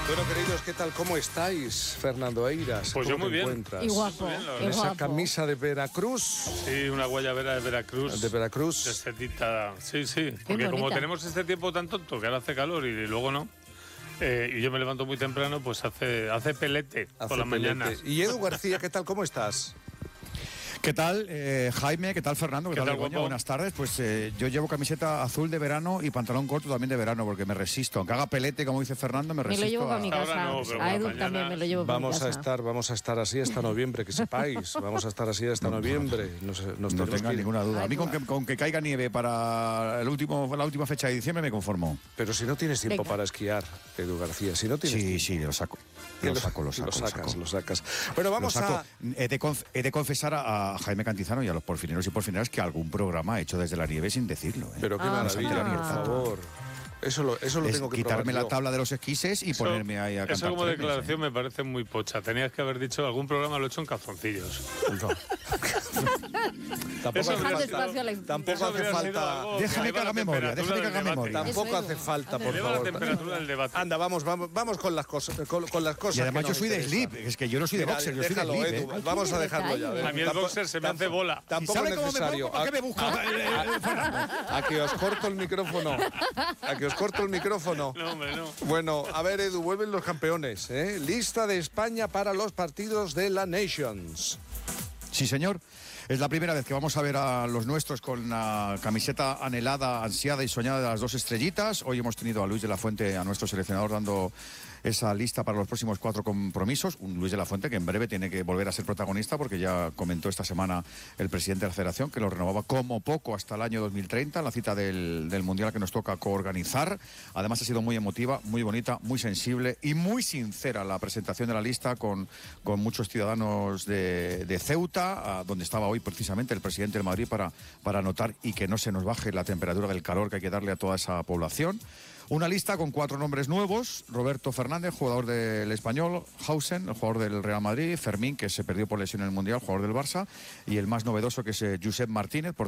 Bueno, queridos, ¿qué tal? ¿Cómo estáis? Fernando Eiras. Pues yo muy bien. Encuentras? Y guapo. Muy bien, la En verdad. esa camisa de Veracruz. Sí, una guayabera de Veracruz. De Veracruz. De setita. Sí, sí. Porque bonita. como tenemos este tiempo tan tonto, que ahora hace calor y luego no, y yo me levanto muy temprano, pues hace pelete por las mañanas. Y Edu García, ¿qué tal? ¿Cómo estás? ¿Qué tal, Jaime? ¿Qué tal, Fernando? ¿Qué tal, guapo? Begoña? Buenas tardes. Pues yo llevo camiseta azul de verano y pantalón corto también de verano porque me resisto. Aunque haga pelete, como dice Fernando, me Me resisto. lo llevo para mi Ahora casa. no, pero A Edu mañana también me lo llevo para mi Vamos casa. a estar así hasta noviembre, que sepáis. Vamos a estar así hasta noviembre. No tenemos tenga que ir. ninguna duda. A mí Ay, con que caiga nieve para la última fecha de diciembre me conformo. Pero si no tienes tiempo Venga. para esquiar, Edu García, si no tienes Sí, tiempo. sí, lo saco. Lo sacas. Bueno, vamos Lo saco. a... He de confesar a Jaime Cantizano y a los porfineros y porfineras que algún programa he hecho desde la nieve sin decirlo. Pero qué maravilla, por favor. Eso lo Es tengo que quitarme probar la yo. tabla de los esquises y ponerme ahí a cantar. Eso como trenes, declaración me parece muy pocha. Tenías que haber dicho, algún programa lo he hecho en calzoncillos. Tampoco Eso hace habría falta. sido- espacio a la Tampoco Eso hace habría sido falta. algo Déjame eleva que haga la memoria, temperatura déjame que haga del debate. memoria. Tampoco Eso, hace Edu. falta, por Eleva la favor. temperatura del debate. Anda, vamos con las cosas. Con las cosas Y además que yo nos soy de interesan. slip, es que yo no soy de Mira, boxer, yo soy de déjalo, slip. Edu, Ay, vamos qué a dejarlo ya. detalle. A mí el boxer se me hace bola. Tampoco ¿Sabe es cómo me necesario. pongo? ¿Para qué me busca? A que os corto el micrófono. A que os corto el micrófono. No, hombre, no. Bueno, a ver, Edu, vuelven los campeones. Lista de España para los partidos de la Nations. Sí, señor. Es la primera vez que vamos a ver a los nuestros con la camiseta anhelada, ansiada y soñada de las 2 estrellitas. Hoy hemos tenido a Luis de la Fuente, a nuestro seleccionador, dando esa lista para los próximos 4 compromisos. Un Luis de la Fuente que en breve tiene que volver a ser protagonista porque ya comentó esta semana el presidente de la Federación que lo renovaba como poco hasta el año 2030, la cita del Mundial que nos toca coorganizar. Además ha sido muy emotiva, muy bonita, muy sensible y muy sincera la presentación de la lista con muchos ciudadanos de Ceuta, donde estaba hoy precisamente el presidente del Madrid para anotar y que no se nos baje la temperatura del calor que hay que darle a toda esa población. Una lista con 4 nombres nuevos: Roberto Fernández, jugador del Español; Hausen, el jugador del Real Madrid; Fermín, que se perdió por lesión en el Mundial, jugador del Barça; y el más novedoso, que es Josep Martínez,